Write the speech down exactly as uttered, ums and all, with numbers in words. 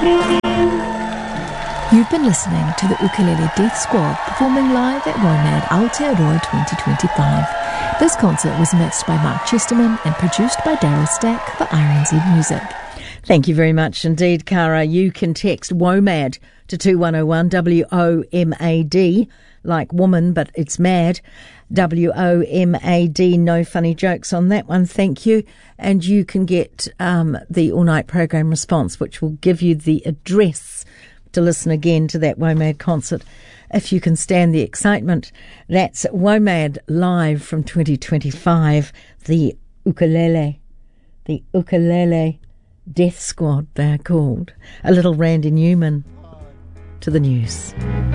You've been listening to the Ukulele Death Squad performing live at WOMAD Aotearoa twenty twenty-five. This concert was mixed by Mark Chesterman and produced by Daryl Stack for R N Z Music. Thank you very much indeed, Cara. You can text WOMAD to two one oh one, W O M A D, like woman, but it's mad. W O M A D, no funny jokes on that one, thank you. And you can get um, the all-night program response, which will give you the address to listen again to that WOMAD concert if you can stand the excitement. That's WOMAD Live from twenty twenty-five, the ukulele, the ukulele Death Squad, they're called. A little Randy Newman to the news.